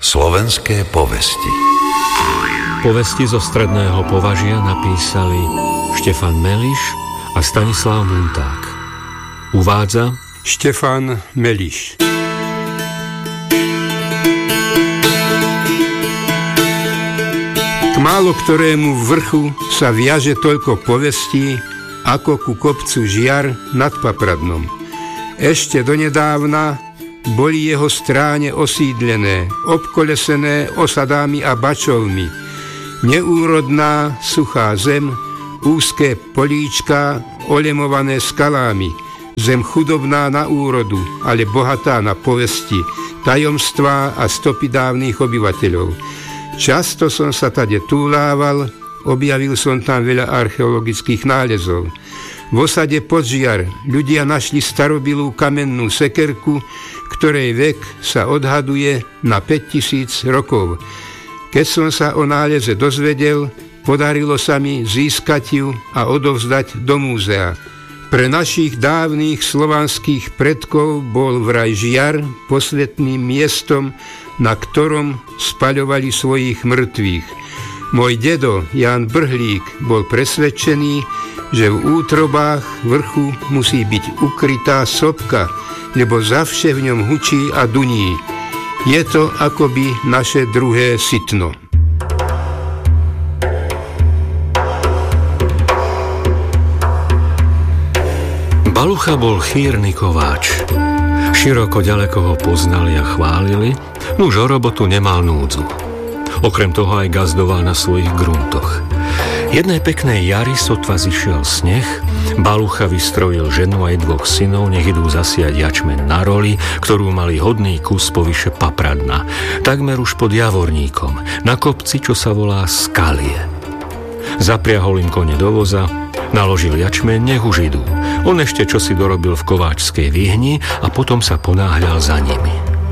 Slovenské povesti. Povesti zo stredného považia napísali Štefan Meliš a Stanislav Munták. Uvádza Štefan Meliš. K málo ktorému vrchu sa viaže toľko povestí, ako ku kopcu Žiar nad Papradnom. Ešte donedávna boli jeho stráne osídlené, obkolesené osadami a bačovmi. Neúrodná, suchá zem, úzké políčka, olemované skalami. Zem chudobná na úrodu, ale bohatá na povesti, tajomstvá a stopy dávnych obyvateľov. Často som sa tade túlával, objavil som tam veľa archeologických nálezov. V osade Podžiar ľudia našli starobilú kamennú sekerku, ktorej vek sa odhaduje na 5000 rokov. Keď som sa o náleze dozvedel, podarilo sa mi získať ju a odovzdať do múzea. Pre našich dávnych slovanských predkov bol vraj Žiar posvätným miestom, na ktorom spaľovali svojich mŕtvych. Môj dedo Ján Brhlík bol presvedčený, že v útrobách vrchu musí byť ukrytá sopka, lebo zavše v ňom hučí a duní. Je to akoby naše druhé Sitno. Balucha bol chýrny kováč. Široko ďaleko ho poznali a chválili, nuž o robotu nemal núdzu. Okrem toho aj gazdoval na svojich gruntoch. Jednej peknej jary sotva zišiel sneh, Balucha vystrojil ženu aj 2 synov, nech idú zasiať jačmeň na roli, ktorú mali hodný kus povyše Papradna, takmer už pod Javorníkom, na kopci, čo sa volá Skalie. Zapriahol im kone do voza, naložil jačmeň, nech už idú. On ešte čosi dorobil v kováčskej výhni a potom sa ponáhľal za nimi.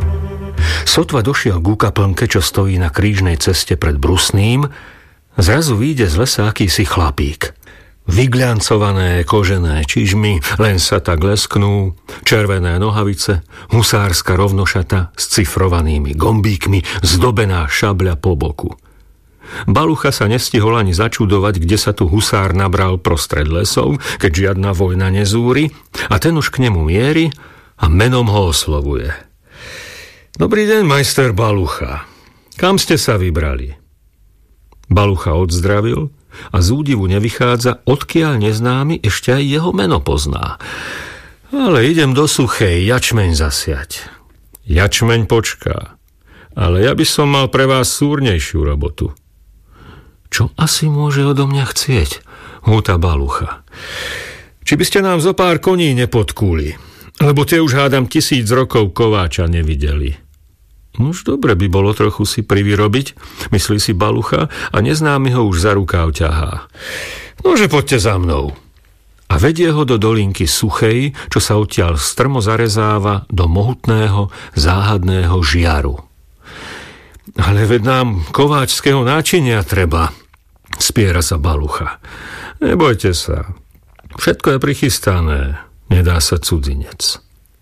Sotva došiel ku kaplnke, čo stojí na krížnej ceste pred Brusným, zrazu vyjde z lesa akýsi chlapík. Vygľancované kožené čižmy len sa tak lesknú, červené nohavice, husárska rovnošata s cifrovanými gombíkmi, zdobená šabľa po boku. Balucha sa nestihol ani začudovať, kde sa tu husár nabral prostred lesov, keď žiadna vojna nezúri, a ten už k nemu mieri a menom ho oslovuje. Dobrý deň, majster Balucha. Kam ste sa vybrali? Balucha odzdravil a z údivu nevychádza, odkiaľ neznámy ešte aj jeho meno pozná. Ale idem do Suchej jačmeň zasiať. Jačmeň počká, ale ja by som mal pre vás súrnejšiu robotu. Čo asi môže odo mňa chcieť? Húta Balucha. Či by ste nám zo pár koní nepodkúli, lebo tie už hádam 1000 rokov kováča nevideli. Už dobre by bolo trochu si privyrobiť, myslí si Balucha a neznámy ho už za rukáv ťahá. Nože poďte za mnou. A vedie ho do dolinky Suchej, čo sa odtiaľ strmo zarezáva do mohutného, záhadného Žiaru. Ale veď nám kováčského náčinia treba, spiera sa Balucha. Nebojte sa, všetko je prichystané, nedá sa cudzinec.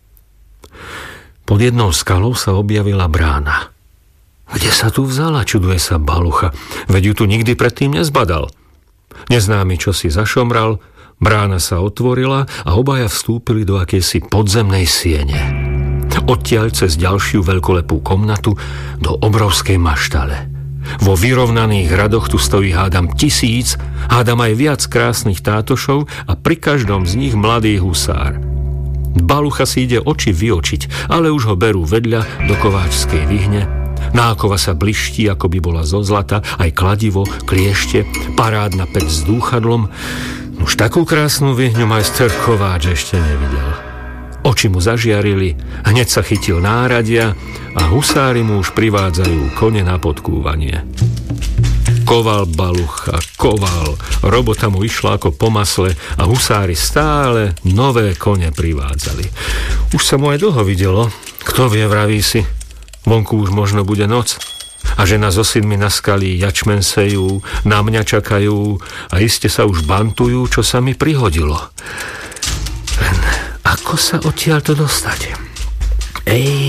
Pod jednou skalou sa objavila brána. Kde sa tu vzala, čuduje sa Balucha, veď ju tu nikdy predtým nezbadal. Neznámy čosi zašomral, brána sa otvorila a obaja vstúpili do akejsi podzemnej siene. Odtiaľ cez ďalšiu veľkolepú komnatu do obrovskej maštale. Vo vyrovnaných radoch tu stojí hádam 1000, hádam aj viac krásnych tátošov a pri každom z nich mladý husár. Balucha si ide oči vyočiť, ale už ho berú vedľa do kováčskej výhne. Nákova sa bliští, ako by bola zo zlata, aj kladivo, kliešte, parádna päť s dúchadlom. Už takú krásnu výhňu majster kováč ešte nevidel. Oči mu zažiarili, hneď sa chytil náradia a husári mu už privádzajú kone na podkúvanie. Koval Balucha, koval, robota mu išla ako po masle a husári stále nové kone privádzali. Už sa mu aj dlho videlo, kto vie, vraví si, vonku už možno bude noc a žena so synmi na skali jačmen sejú, na mňa čakajú a iste sa už bantujú, čo sa mi prihodilo. Len ako sa odtiaľto dostať?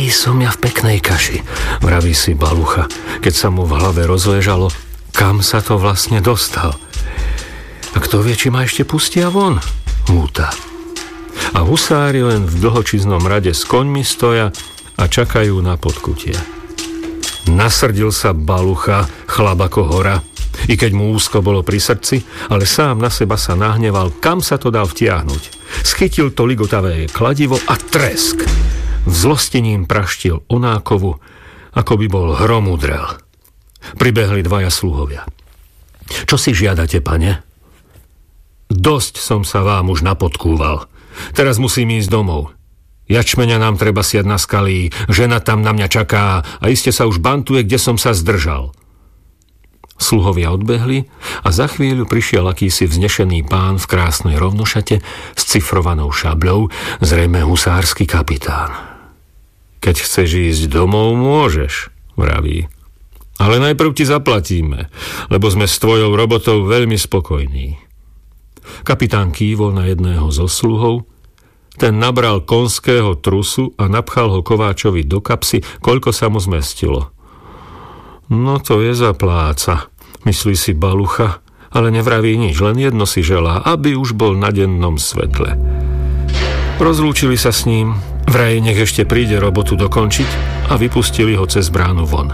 Aký som ja v peknej kaši, vraví si Balucha, keď sa mu v hlave rozležalo, kam sa to vlastne dostal. A kto vie, či ma ešte pustia von, húta. A husári len v dlhočíznom rade s koňmi stoja a čakajú na podkutie. Nasrdil sa Balucha, chlap ako hora, i keď mu úzko bolo pri srdci, ale sám na seba sa nahneval, kam sa to dal vtiahnuť. Schytil to ligotavé kladivo a tresk. Vzlostením praštil onákovu, ako by bol hromudrel. Pribehli dvaja sluhovia. Čo si žiadate, pane? Dosť som sa vám už napodkúval. Teraz musím ísť domov. Jačmeňa nám treba siať na skalí, žena tam na mňa čaká a iste sa už bantuje, kde som sa zdržal. Sluhovia odbehli a za chvíľu prišiel akýsi vznešený pán v krásnej rovnošate s cifrovanou šabľou, zrejme husársky kapitán. Keď chceš ísť domov, môžeš, vraví. Ale najprv ti zaplatíme, lebo sme s tvojou robotou veľmi spokojní. Kapitán kývol na jedného zo sluhov. Ten nabral konského trusu a napchal ho Kováčovi do kapsy, koľko sa mu zmestilo. No to je za pláca, myslí si Balucha, ale nevraví nič, len jedno si želá, aby už bol na dennom svetle. Rozlúčili sa s ním, vraj nech ešte príde robotu dokončiť a vypustili ho cez bránu von.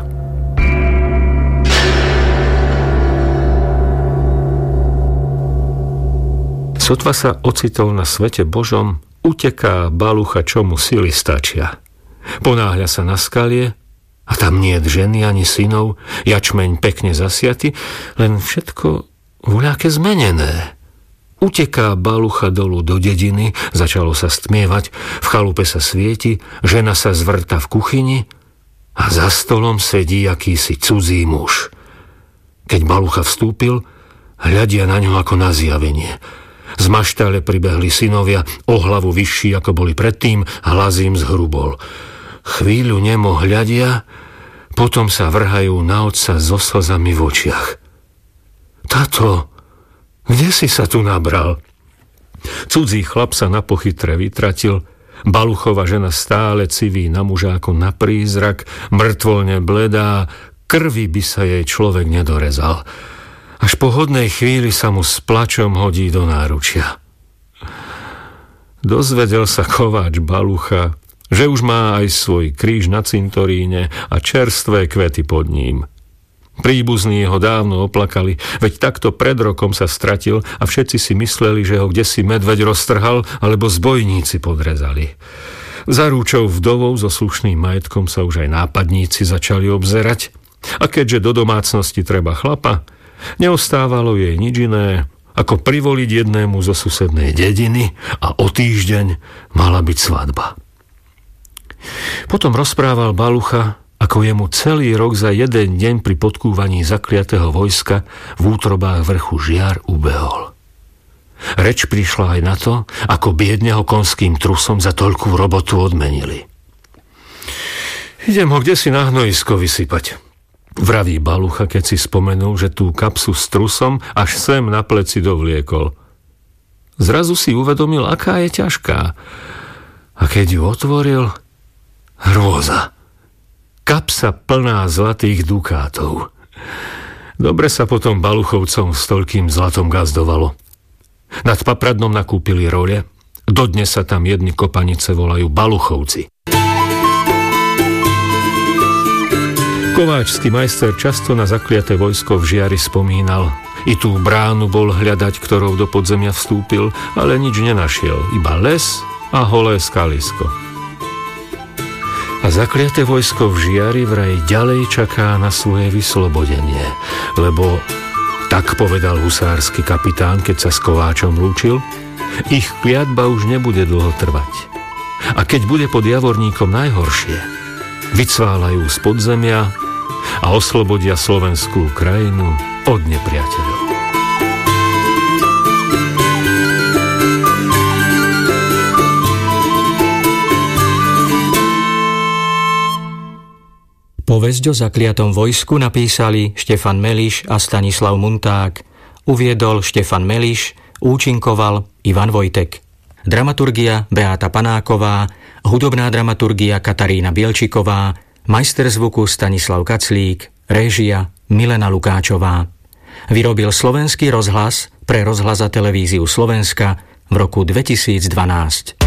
Sotva sa ocitol na svete Božom, uteká Balucha, čo mu sily stačia. Ponáhľa sa na skalie a tam niet ženy ani synov, jačmeň pekne zasiaty, len všetko voľaké zmenené. Uteká Balucha dolu do dediny, začalo sa stmievať, v chalupe sa svieti, žena sa zvrta v kuchyni a za stolom sedí akýsi cudzí muž. Keď Balucha vstúpil, hľadia na ňo ako na zjavenie. Z maštale pribehli synovia, o hlavu vyšší, ako boli predtým, hlas im zhrubol. Chvíľu nemo hľadia, potom sa vrhajú na otca so slzami v očiach. Tato, kde si sa tu nabral? Cudzí chlap sa na pochytre vytratil, Baluchova žena stále civí na muža ako na prízrak, mŕtvolne bledá, krvi by sa jej človek nedorezal. Až po hodnej chvíli sa mu s plačom hodí do náručia. Dozvedel sa Kováč Balucha, že už má aj svoj kríž na cintoríne a čerstvé kvety pod ním. Príbuzní ho dávno oplakali, veď takto pred rokom sa stratil a všetci si mysleli, že ho kdesi medveď roztrhal alebo zbojníci podrezali. Za rúčou vdovou so slušným majetkom sa už aj nápadníci začali obzerať a keďže do domácnosti treba chlapa, neostávalo jej nič iné, ako privoliť jednému zo susednej dediny a o týždeň mala byť svadba. Potom rozprával Balucha, ako jemu celý rok za jeden deň pri podkúvaní zakliatého vojska v útrobách vrchu Žiar ubehol. Reč prišla aj na to, ako biedneho konským trusom za toľkú robotu odmenili. Idem ho kdesi na hnojisko vysypať, vraví Balucha, keď si spomenul, že tú kapsu s trusom až sem na pleci dovliekol. Zrazu si uvedomil, aká je ťažká. A keď ju otvoril, hrôza. Kapsa plná zlatých dukátov. Dobre sa potom Baluchovcom s toľkým zlatom gazdovalo. Nad Papradnom nakúpili role, dodnes sa tam jedni kopanice volajú Baluchovci. Kováčský majster často na zakliaté vojsko v Žiari spomínal. I tú bránu bol hľadať, ktorou do podzemia vstúpil, ale nič nenašiel, iba les a holé skalisko. A zakliaté vojsko v Žiari vraj ďalej čaká na svoje vyslobodenie, lebo, tak povedal husársky kapitán, keď sa s Kováčom lúčil, ich kliatba už nebude dlho trvať. A keď bude pod Javorníkom najhoršie, vycválajú z podzemia a oslobodia slovenskú krajinu od nepriateľov. Povesť o zakliatom vojsku napísali Štefan Meliš a Stanislav Munták. Uviedol Štefan Meliš, účinkoval Ivan Vojtek. Dramaturgia Beáta Panáková hudobná dramaturgia Katarína Bielčiková, majster zvuku Stanislav Kaclík, réžia Milena Lukáčová. Vyrobil Slovenský rozhlas pre Rozhlas a televíziu Slovenska v roku 2012.